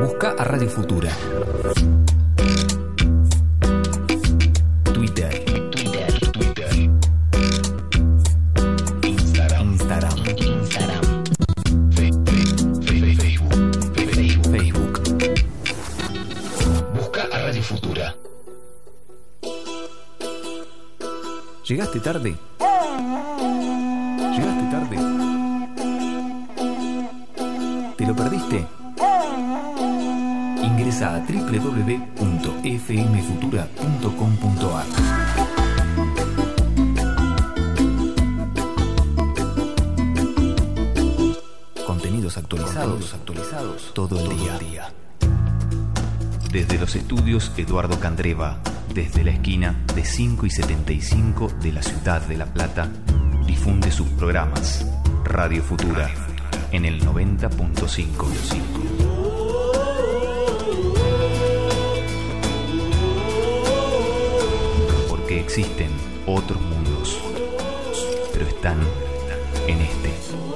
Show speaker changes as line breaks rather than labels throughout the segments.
Busca a Radio Futura. Twitter. Instagram. Facebook. Busca a Radio Futura. ¿Llegaste tarde? ¿Te lo perdiste? Ingresa a www.fmfutura.com.ar. Contenidos actualizados todo el día. Desde los estudios Eduardo Candreva, desde la esquina de 5 y 75 de la ciudad de La Plata, difunde sus programas Radio Futura en el 90.5. Porque existen otros mundos, pero están en este.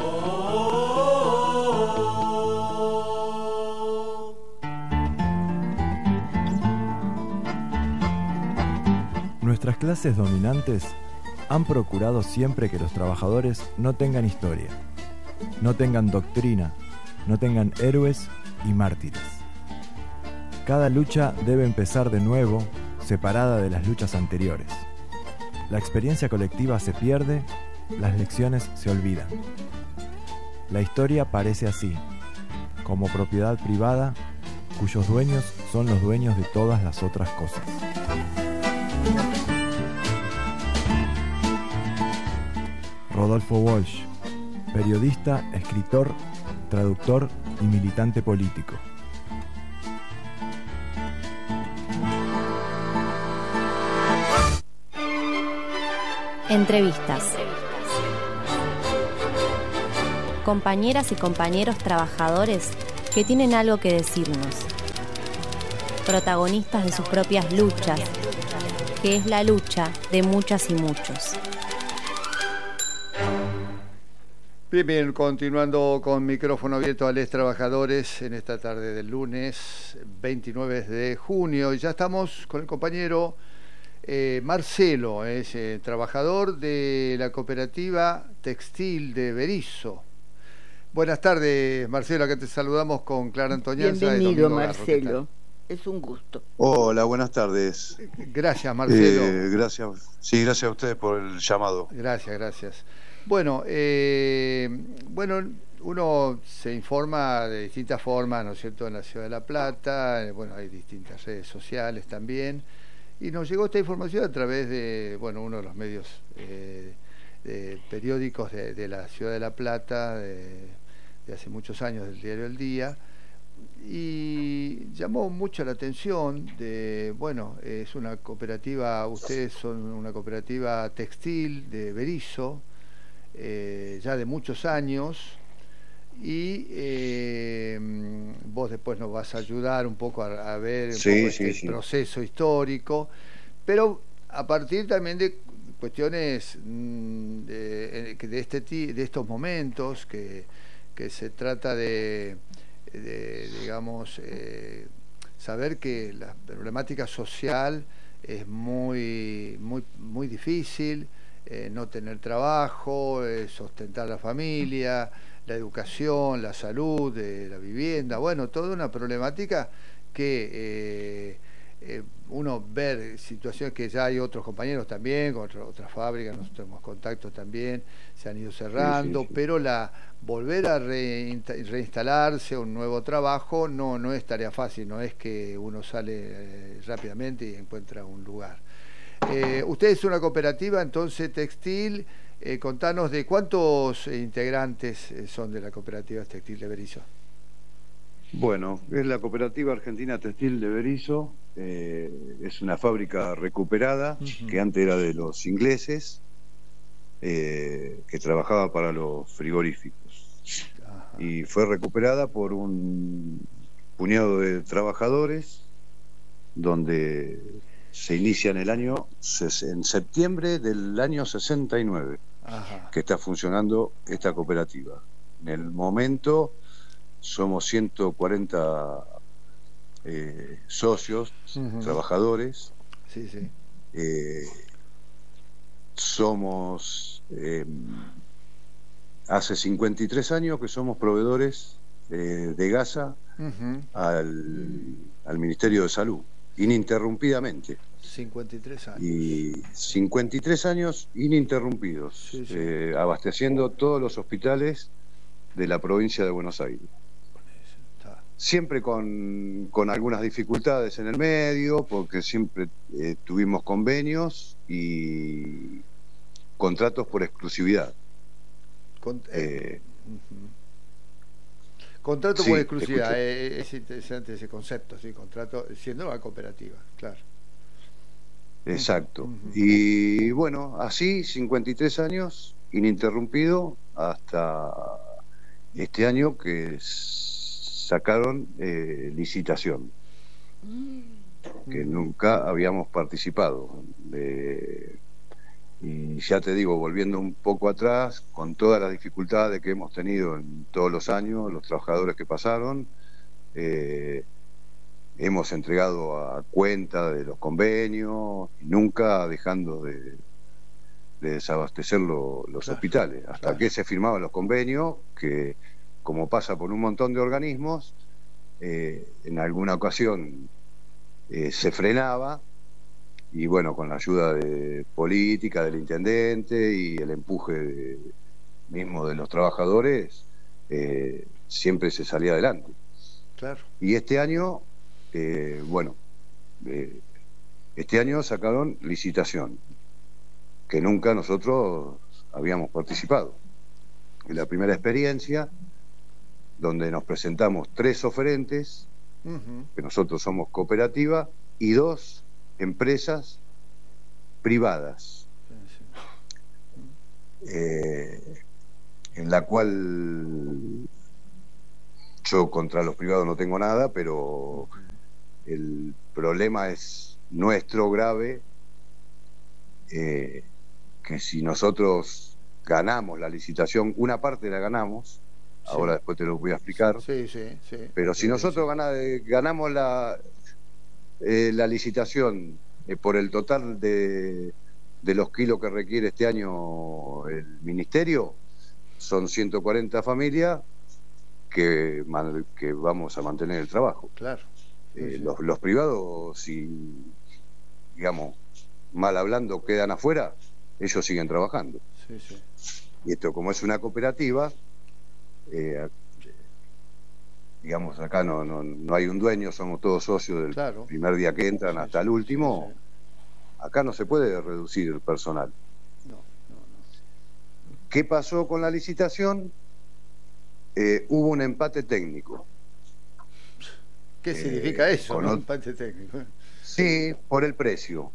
Nuestras clases dominantes han procurado siempre que los trabajadores no tengan historia, no tengan doctrina, no tengan héroes y mártires. Cada lucha debe empezar de nuevo, separada de las luchas anteriores. La experiencia colectiva se pierde, las lecciones se olvidan. La historia parece así, como propiedad privada, cuyos dueños son los dueños de todas las otras cosas. Rodolfo Walsh, periodista, escritor, traductor y militante político.
Entrevistas. Compañeras y compañeros trabajadores que tienen algo que decirnos. Protagonistas de sus propias luchas, que es la lucha de muchas y muchos.
Bien, continuando con micrófono abierto a los trabajadores en esta tarde del lunes 29 de junio. Y ya estamos con el compañero Marcelo, es trabajador de la cooperativa textil de Berisso. Buenas tardes, Marcelo, acá te saludamos con Clara Antoñanza.
Bienvenido, Marcelo. Es un gusto.
Hola, buenas tardes.
Gracias, Marcelo.
Gracias a ustedes por el llamado.
Gracias. Bueno, uno se informa de distintas formas, ¿no es cierto?, en la ciudad de La Plata. Hay distintas redes sociales también. Y nos llegó esta información a través de, uno de los medios de periódicos de la ciudad de La Plata, de hace muchos años, del diario El Día. Y llamó mucho la atención es una cooperativa, ustedes son una cooperativa textil de Berisso, ya de muchos años, y vos después nos vas a ayudar un poco a ver el proceso histórico, pero a partir también de cuestiones de estos momentos que se trata de saber que la problemática social es muy difícil, no tener trabajo, sustentar la familia, la educación, la salud, la vivienda, toda una problemática que uno ver situaciones que ya hay otros compañeros también, con otras fábricas, nosotros tenemos contactos también, se han ido cerrando, pero volver a reinstalarse un nuevo trabajo no es tarea fácil, no es que uno sale rápidamente y encuentra un lugar. Usted es una cooperativa entonces textil, contanos de cuántos integrantes son de la cooperativa textil de Berisso.
Bueno, es la cooperativa argentina textil de Berisso, es una fábrica recuperada, que antes era de los ingleses, que trabajaba para los frigoríficos. Ajá. Y fue recuperada por un puñado de trabajadores, donde se inicia en septiembre del año 69, Ajá. que está funcionando esta cooperativa. En el momento somos 140 socios, trabajadores.
Sí, sí.
Somos, hace 53 años que somos proveedores de gasa al Ministerio de Salud, ininterrumpidamente.
53 años.
Y 53 años ininterrumpidos,
Sí, sí.
Abasteciendo todos los hospitales de la provincia de Buenos Aires. Siempre con algunas dificultades en el medio, porque siempre tuvimos convenios y contratos por exclusividad.
Contrato
sí,
por exclusividad, es interesante ese concepto, sí, contrato, siendo una cooperativa, claro.
Exacto. Y bueno, así 53 años ininterrumpido hasta este año que sacaron licitación, que nunca habíamos participado. Y ya te digo, volviendo un poco atrás, con todas las dificultades que hemos tenido en todos los años, los trabajadores que pasaron, hemos entregado a cuenta de los convenios, y nunca dejando de desabastecer los hospitales, hasta que se firmaban los convenios, que como pasa por un montón de organismos, en alguna ocasión se frenaba, y bueno, con la ayuda de política del intendente y el empuje mismo de los trabajadores, siempre se salía adelante.
Claro.
Y este año, este año sacaron licitación, que nunca nosotros habíamos participado. Es la primera experiencia donde nos presentamos 3 oferentes, que nosotros somos cooperativa, y 2 empresas privadas, en la cual yo contra los privados no tengo nada, pero el problema es nuestro grave, que si nosotros ganamos la licitación, una parte la ganamos, ahora después te lo voy a explicar, pero si nosotros ganamos la licitación por el total de los kilos que requiere este año el ministerio, son 140 familias que vamos a mantener el trabajo.
Claro.
Los privados, si digamos mal hablando quedan afuera, ellos siguen trabajando. Y esto, como es una cooperativa, digamos, acá no hay un dueño, somos todos socios del primer día que entran hasta el último. Acá no se puede reducir el personal. ¿Qué pasó con la licitación? Hubo un empate técnico.
¿Qué significa eso, un empate técnico?
Sí, por el precio.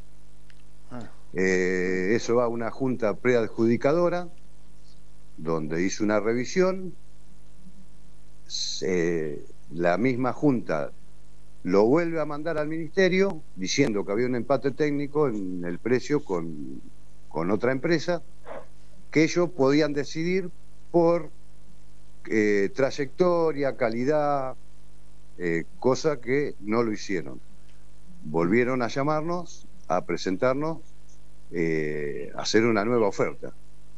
Eso va a una junta preadjudicadora, donde hizo una revisión. La misma junta lo vuelve a mandar al ministerio diciendo que había un empate técnico en el precio con otra empresa, que ellos podían decidir por trayectoria, calidad, cosa que no lo hicieron. Volvieron a llamarnos, a presentarnos, a hacer una nueva oferta,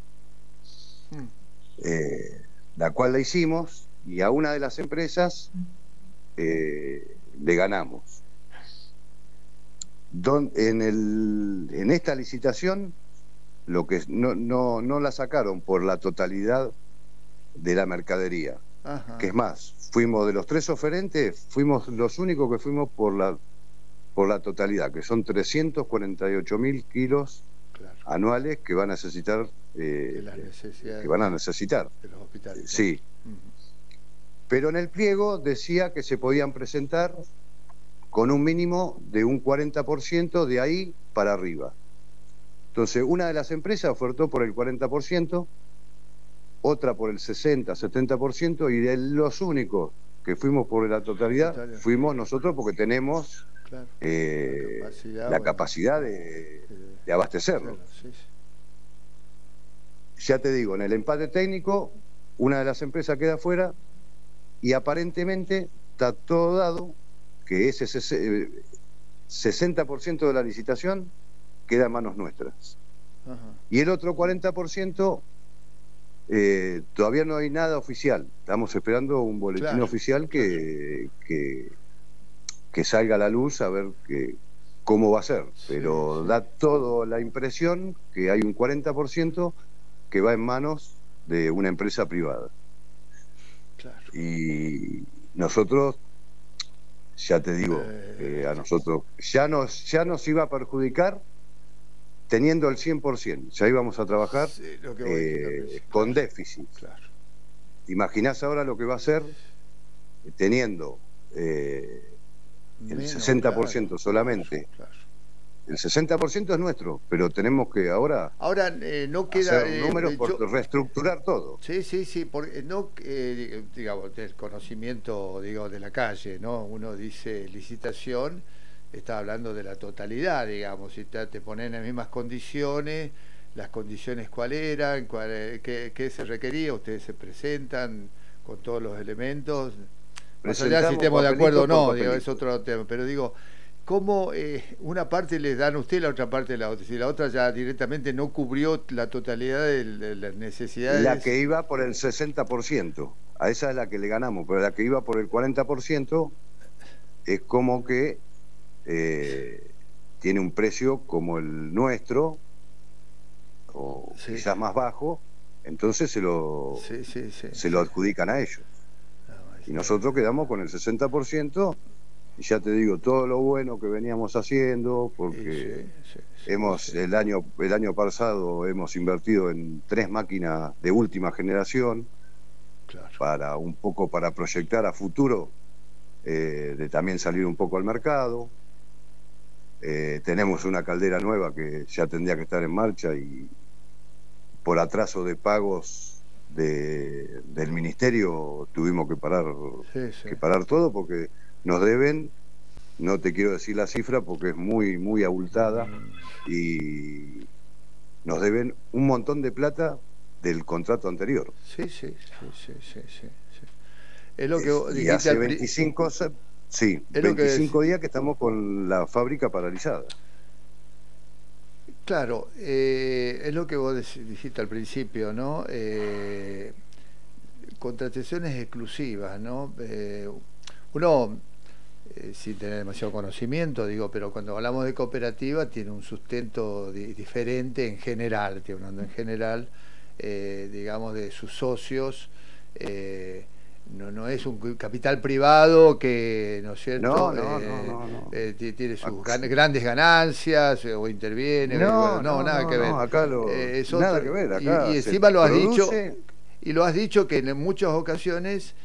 la cual la hicimos, y a una de las empresas le ganamos. En esta licitación lo que no la sacaron por la totalidad de la mercadería. Que es más, fuimos de los 3 oferentes, fuimos los únicos que fuimos por la totalidad, que son 348.000 kilos anuales que van a necesitar, de los hospitales. Sí. Pero en el pliego decía que se podían presentar con un mínimo de un 40% de ahí para arriba. Entonces, una de las empresas ofertó por el 40%, otra por el 60-70%, y de los únicos que fuimos por la totalidad fuimos nosotros, porque tenemos la capacidad de abastecerlo. Ya te digo, en el empate técnico, una de las empresas queda afuera, y aparentemente está todo dado que ese 60% de la licitación queda en manos nuestras.
Ajá.
Y el otro 40% todavía no hay nada oficial. Estamos esperando un boletín
Claro,
oficial que salga a la luz a ver cómo va a ser. Pero
sí.
da toda la impresión que hay un 40% que va en manos de una empresa privada.
Claro.
Y nosotros, ya te digo, a nosotros ya nos iba a perjudicar teniendo el 100%. Ya íbamos a trabajar
Sí, lo que vos dijiste,
con
claro.
déficit.
Claro.
Imaginás ahora lo que va a ser teniendo el
Menos,
60%
claro,
solamente.
claro.
El 60% es nuestro, pero tenemos que ahora
Ahora no queda
hacer números por
yo-
reestructurar todo.
Sí, porque no, digamos, del conocimiento, digo, de la calle, ¿no? Uno dice licitación, está hablando de la totalidad, digamos, si te ponen en las mismas condiciones, las condiciones cuáles eran, qué se requería, ustedes se presentan con todos los elementos, más allá si
Presentamos
estamos de acuerdo o
papelito
no,
por
digo, es
papelito.
otro tema, pero digo, ¿cómo una parte les dan a usted, la otra parte la otra? Si la otra ya directamente no cubrió la totalidad de las necesidades.
La que iba por el 60%, a esa es la que le ganamos, pero la que iba por el 40% es como que tiene un precio como el nuestro, o
Sí.
quizás más bajo, entonces se lo adjudican a ellos. Y nosotros quedamos con el 60%, y ya te digo, todo lo bueno que veníamos haciendo, porque el año pasado hemos invertido en 3 máquinas de última generación,
claro.
para proyectar a futuro, de también salir un poco al mercado. Tenemos una caldera nueva que ya tendría que estar en marcha, y por atraso de pagos del ministerio tuvimos que parar todo, porque nos deben, no te quiero decir la cifra porque es muy muy abultada, y nos deben un montón de plata del contrato anterior.
Sí. Es lo que vos
Y
dijiste
hace 25 días que estamos con la fábrica paralizada.
Claro, es lo que vos dijiste al principio, ¿no? Contrataciones exclusivas, ¿no? Uno, sin tener demasiado conocimiento, digo, pero cuando hablamos de cooperativa tiene un sustento diferente en general, estoy hablando en general, digamos, de sus socios. No es un capital privado que, ¿no es cierto?
No.
Tiene sus grandes ganancias o interviene. Nada que ver.
Acá nada que ver. Acá
y encima lo has dicho,
produce.
y lo has dicho que en muchas ocasiones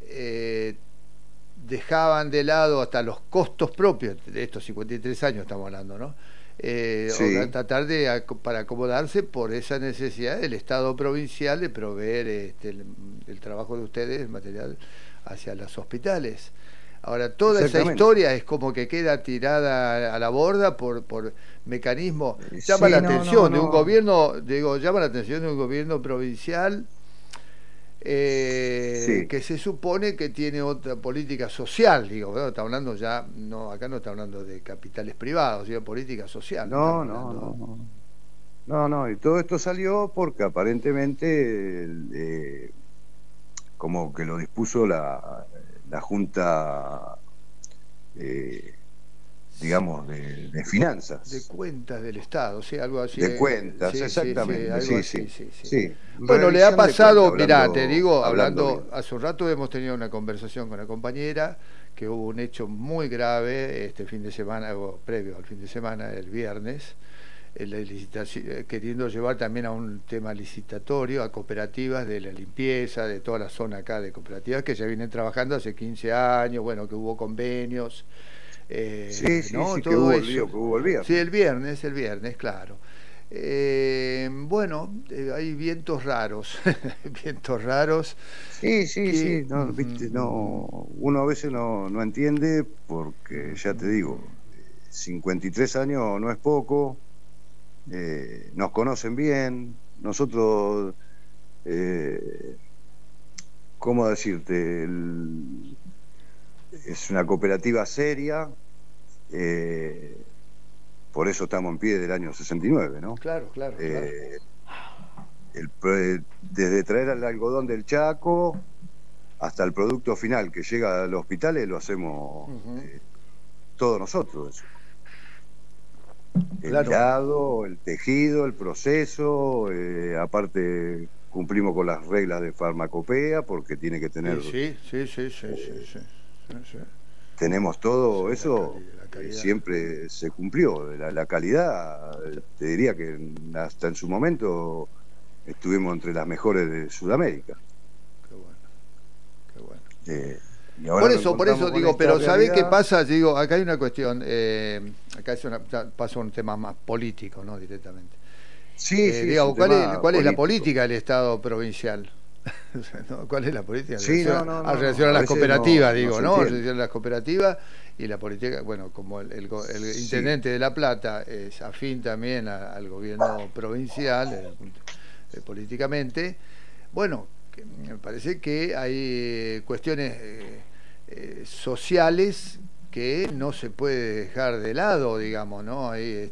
dejaban de lado hasta los costos propios de estos 53 años estamos hablando, ¿no?
Sí.
O tratar para acomodarse por esa necesidad del Estado provincial de proveer el trabajo de ustedes, el material, hacia los hospitales. Ahora, toda esa historia es como que queda tirada a la borda por mecanismos. Llama la atención de un gobierno, llama la atención de un gobierno provincial que se supone que tiene otra política social, ¿no? Está hablando ya, acá no está hablando de capitales privados, sino política social.
No, y todo esto salió porque aparentemente como que lo dispuso la Junta, digamos, de finanzas.
De cuentas del Estado, sí, algo así.
De cuentas, exactamente. Sí.
Bueno, le ha pasado,
mirá,
te digo, hablando hace un rato hemos tenido una conversación con la compañera, que hubo un hecho muy grave este fin de semana, o previo al fin de semana, el viernes, la licitación, queriendo llevar también a un tema licitatorio a cooperativas de la limpieza, de toda la zona acá de cooperativas que ya vienen trabajando hace 15 años, bueno, que hubo convenios. ¿no?
Que
Todo
hubo
eso.
El viernes.
Sí, el viernes, claro. Bueno, hay vientos raros, vientos raros.
Sí, no, viste, no, uno a veces no entiende, porque ya te digo, 53 años no es poco, nos conocen bien, nosotros, ¿cómo decirte? es una cooperativa seria, por eso estamos en pie del año 69, ¿no?
Claro.
Desde traer el algodón del Chaco hasta el producto final que llega a los hospitales lo hacemos todos nosotros. Eso. El hilado, el tejido, el proceso, aparte cumplimos con las reglas de farmacopea porque tiene que tener...
Sí.
Tenemos todo eso,
la calidad.
Siempre se cumplió. La calidad, te diría que hasta en su momento estuvimos entre las mejores de Sudamérica.
Qué bueno.
Y ahora
Por eso digo, pero ¿sabés qué pasa? Digo, acá hay una cuestión, pasa un tema más político, ¿no? Directamente.
Sí,
digo, ¿cuál es la política del Estado provincial? ¿No? ¿Cuál es la política? En relación a las cooperativas, digo, ¿no? En relación a las cooperativas y la política, bueno, como el intendente de La Plata es afín también al gobierno provincial, políticamente, bueno, me parece que hay cuestiones sociales que no se puede dejar de lado, digamos, ¿no? Ahí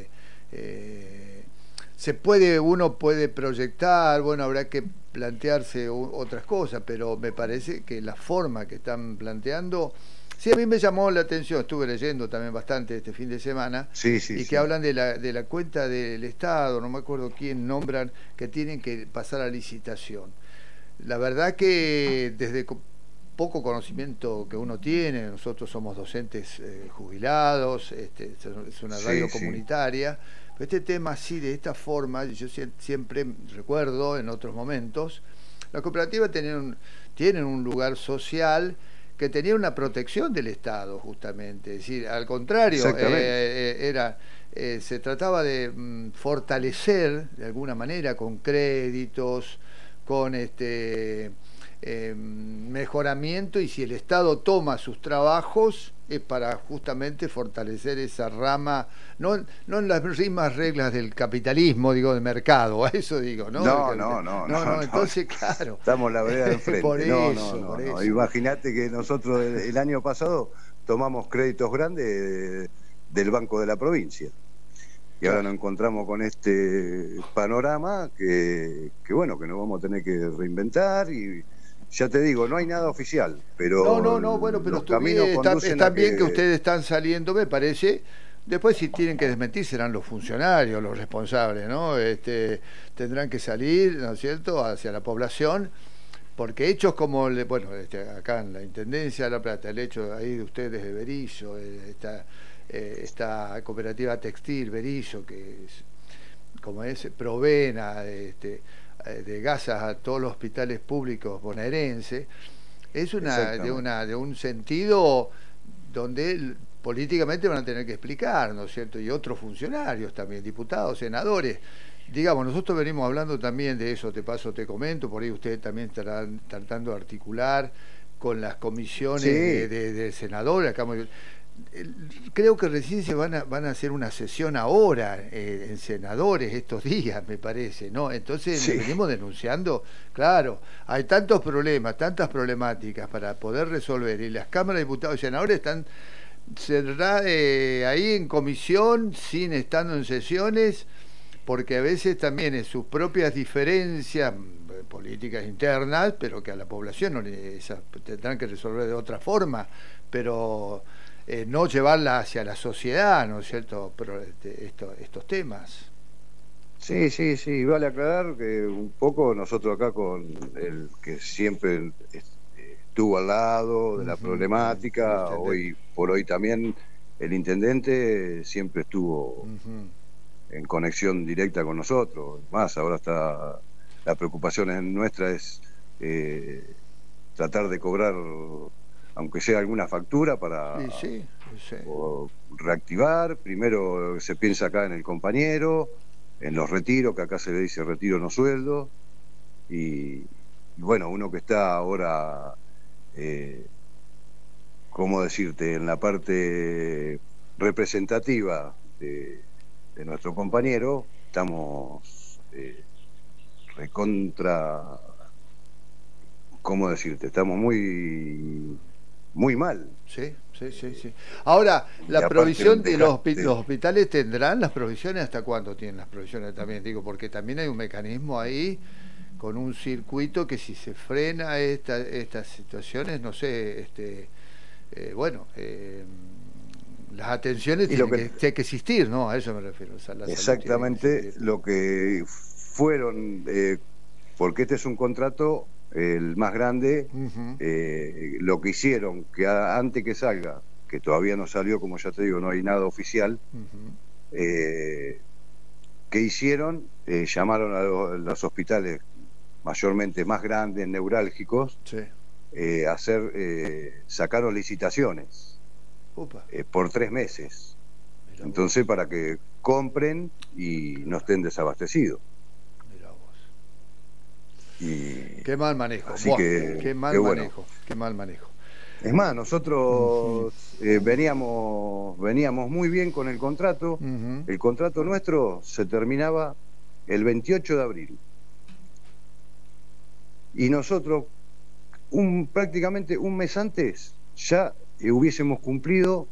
uno puede proyectar, bueno, habrá que plantearse otras cosas, pero me parece que la forma que están planteando, sí, a mí me llamó la atención, estuve leyendo también bastante este fin de semana, que hablan de la cuenta del Estado, no me acuerdo quién nombran, que tienen que pasar a licitación. La verdad que desde poco conocimiento que uno tiene, nosotros somos docentes jubilados, es una radio comunitaria, pero este tema así, de esta forma, yo siempre recuerdo en otros momentos, las cooperativas tienen un lugar social que tenía una protección del Estado, justamente, es decir, al contrario, se trataba de fortalecer de alguna manera con créditos, con mejoramiento, y si el Estado toma sus trabajos es para justamente fortalecer esa rama, no en las mismas reglas del capitalismo, digo, de mercado, a eso digo, ¿no? No, entonces, claro.
Estamos la vereda de enfrente.
Por
eso. Imagínate que nosotros el año pasado tomamos créditos grandes del Banco de la Provincia. Y ahora nos encontramos con este panorama que bueno, que nos vamos a tener que reinventar. Y ya te digo, no hay nada oficial, pero
bueno, pero
está
bien que ustedes están saliendo, me parece. Después, si tienen que desmentir, serán los funcionarios los responsables, ¿no? Tendrán que salir, ¿no es cierto?, hacia la población, porque hechos como, acá en la Intendencia de La Plata, el hecho ahí de ustedes de Berisso, esta cooperativa textil Berisso, que proveen de gasas a todos los hospitales públicos bonaerenses, es de un sentido donde políticamente van a tener que explicar, ¿no es cierto? Y otros funcionarios también, diputados, senadores. Digamos, nosotros venimos hablando también de eso, te comento, por ahí ustedes también estarán tratando de articular con las comisiones de senadores. Acá creo que recién se van a hacer una sesión ahora en senadores estos días, me parece, ¿no? Entonces venimos denunciando, claro, hay tantos problemas, tantas problemáticas para poder resolver, y las cámaras de diputados y senadores están ahí en comisión, estando en sesiones, porque a veces también en sus propias diferencias políticas internas, pero que a la población tendrán que resolver de otra forma, pero no llevarla hacia la sociedad, ¿no es cierto?, pero estos temas.
Sí, vale aclarar que un poco nosotros acá con el que siempre estuvo al lado de la problemática, hoy por hoy también el intendente siempre estuvo en conexión directa con nosotros. Más, ahora la preocupación nuestra es tratar de cobrar, aunque sea alguna factura, para reactivar. Primero se piensa acá en el compañero, en los retiros, que acá se le dice retiro no sueldo, y bueno, uno que está ahora, ¿cómo decirte?, en la parte representativa de nuestro compañero, estamos recontra, ¿cómo decirte?, estamos muy muy mal.
Sí. Ahora, la provisión de los hospitales, ¿tendrán las provisiones? ¿Hasta cuándo tienen las provisiones también? Digo, porque también hay un mecanismo ahí con un circuito que si se frena estas situaciones, no sé, las atenciones tienen que existir, ¿no? A eso me refiero. O sea,
exactamente lo que fueron, porque este es un contrato el más grande, lo que hicieron, que antes que salga, que todavía no salió, como ya te digo, no hay nada oficial, ¿qué hicieron? Llamaron a los hospitales mayormente más grandes, neurálgicos, sacaron licitaciones por 3 meses. Entonces, para que compren y no estén desabastecidos. Y
qué mal manejo.
Así que,
qué mal manejo.
Es más, nosotros veníamos muy bien con el contrato. El contrato nuestro se terminaba el 28 de abril. Y nosotros, prácticamente un mes antes, ya hubiésemos cumplido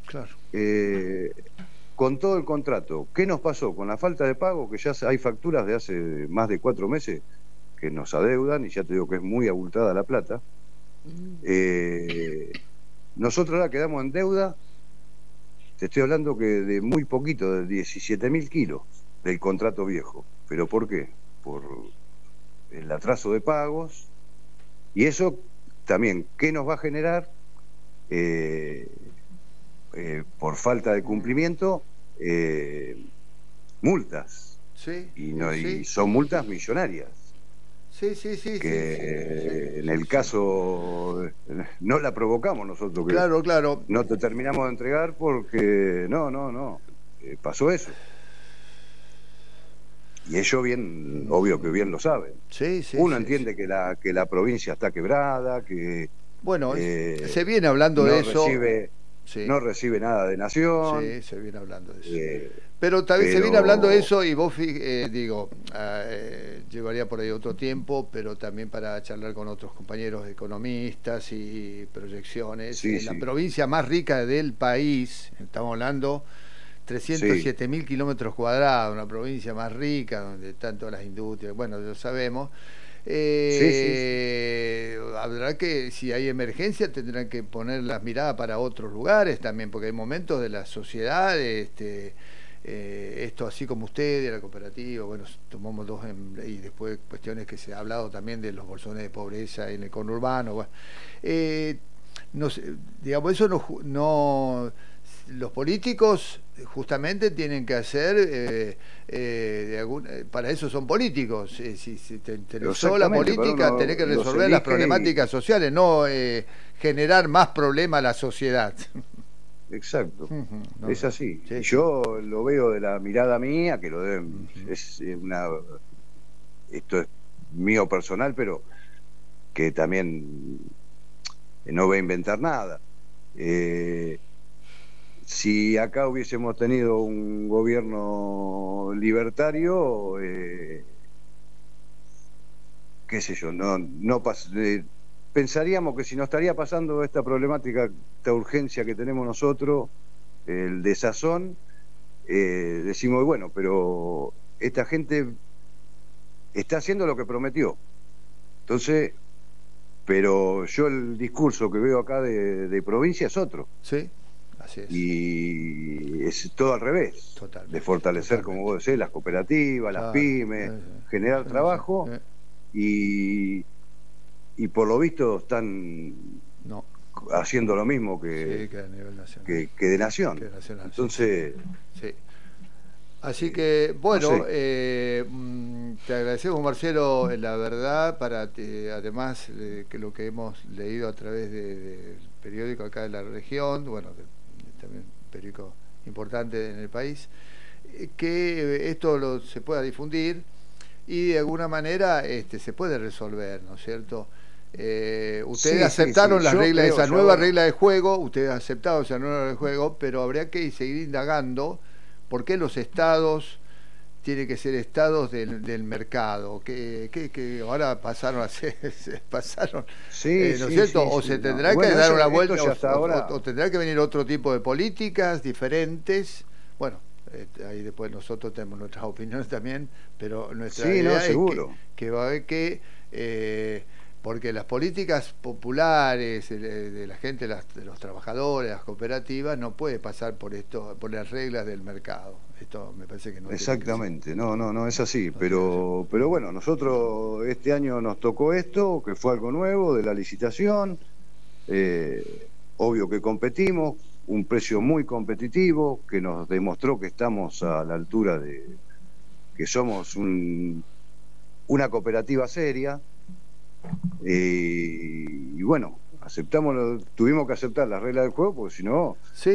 con todo el contrato. ¿Qué nos pasó? Con la falta de pago, que ya hay facturas de hace más de 4 meses que nos adeudan, y ya te digo que es muy abultada la plata. Nosotros ahora quedamos en deuda, te estoy hablando que de muy poquito, de 17.000 kilos del contrato viejo. ¿Pero por qué? Por el atraso de pagos, y eso también, ¿qué nos va a generar? Por falta de cumplimiento, multas. Y son multas millonarias. En el caso no la provocamos nosotros, que
claro,
no te terminamos de entregar porque no pasó eso, y ellos bien, obvio que bien lo saben. Uno entiende que la provincia está quebrada, que
se viene hablando de eso.
No recibe nada de Nación.
Se viene hablando de eso. Pero también se viene hablando de eso, y vos, llevaría por ahí otro tiempo, pero también para charlar con otros compañeros economistas y proyecciones. La provincia más rica del país, estamos hablando 307.000 kilómetros cuadrados, una provincia más rica, donde están todas las industrias, bueno, lo sabemos. Habrá que, si hay emergencia, tendrán que poner las miradas para otros lugares también, porque hay momentos de la sociedad, esto así como usted, de la cooperativa, bueno, tomamos dos, y después cuestiones que se ha hablado también de los bolsones de pobreza en el conurbano, bueno, no sé, digamos, eso no los políticos justamente tienen que hacer, para eso son políticos. Si te interesó la política, tenés que resolver las problemáticas sociales, no generar más problemas a la sociedad.
Exacto, es así. Yo lo veo de la mirada mía, que lo deben, esto es mío personal, pero que también no voy a inventar nada. Si acá hubiésemos tenido un gobierno libertario, qué sé yo, pensaríamos que si nos estaría pasando esta problemática, esta urgencia que tenemos nosotros, el desazón, decimos, bueno, pero esta gente está haciendo lo que prometió. Entonces, pero yo el discurso que veo acá de provincia es otro.
Sí. Así es.
Y es todo al revés. Totalmente, de fortalecer, como vos decís, las cooperativas, las pymes, generar trabajo, y por lo visto están haciendo lo mismo que a nivel nacional. Que de Nación. Entonces,
así que, bueno, no sé. Te agradecemos, Marcelo, la verdad, además que lo que hemos leído a través del periódico acá de la región, bueno, también un periódico importante en el país, que esto se pueda difundir y de alguna manera se puede resolver, ¿no es cierto? Ustedes aceptaron las reglas, esa nueva regla de juego, ustedes aceptaron esa nueva regla de juego, pero habría que seguir indagando por qué los estados tiene que ser estados del mercado, que ahora pasaron a ser, ¿no es cierto? O se tendrá que dar una vuelta, o tendrá que venir otro tipo de políticas diferentes. Bueno, ahí después nosotros tenemos nuestras opiniones también, pero nuestra idea es que va a haber que... porque las políticas populares de la gente, de los trabajadores, las cooperativas, no puede pasar por las reglas del mercado. Esto me parece que no.
Exactamente, no es así. Pero bueno, nosotros este año nos tocó esto, que fue algo nuevo de la licitación. Obvio que competimos, un precio muy competitivo que nos demostró que estamos a la altura de que somos una cooperativa seria. Y bueno, tuvimos que aceptar las reglas del juego, porque si no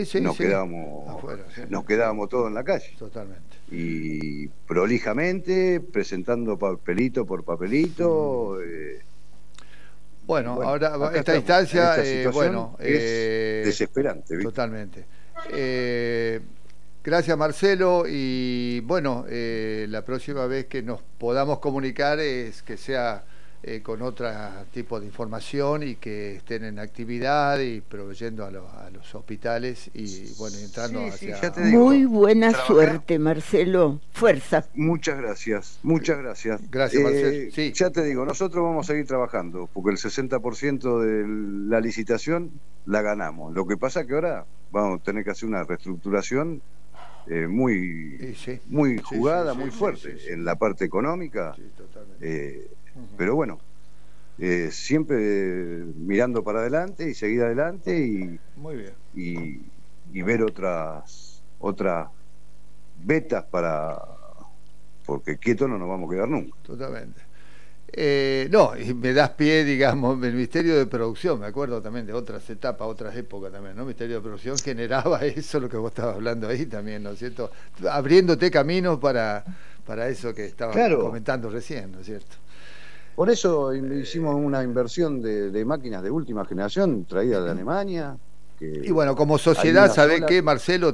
nos quedábamos todos en la calle.
Totalmente.
Y prolijamente, presentando papelito por papelito.
Bueno, ahora esta instancia
es desesperante, ¿viste?
Totalmente. Gracias, Marcelo, y bueno, la próxima vez que nos podamos comunicar es que sea con otro tipo de información y que estén en actividad y proveyendo a los hospitales y bueno, entrando hacia...
ya te digo, muy buena suerte, Marcelo, fuerza.
Muchas gracias.
Gracias, Marcelo. Sí.
Ya te digo, nosotros vamos a seguir trabajando porque el 60% de la licitación la ganamos. Lo que pasa es que ahora vamos a tener que hacer una reestructuración muy jugada, muy fuerte en la parte económica.
Sí, totalmente.
Pero bueno, siempre mirando para adelante y seguir adelante y,
muy bien.
y ver otras vetas porque quietos no nos vamos a quedar nunca.
Totalmente. Y me das pie, digamos, el Ministerio de Producción, me acuerdo también de otras etapas, otras épocas también, ¿no? El Ministerio de Producción generaba eso, lo que vos estabas hablando ahí también, ¿no es cierto? Abriéndote caminos para eso que estabas comentando recién, ¿no es cierto?
Por eso hicimos una inversión de máquinas de última generación traídas de Alemania.
Y bueno, como sociedad, ¿sabés qué, Marcelo?